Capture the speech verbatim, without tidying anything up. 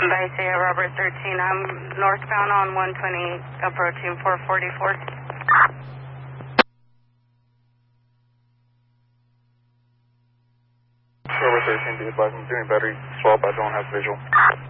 Base A, Robert thirteen. I'm northbound on one twenty, approaching four forty-four. Robert thirteen, be advised, I'm doing battery swap. I don't have visual.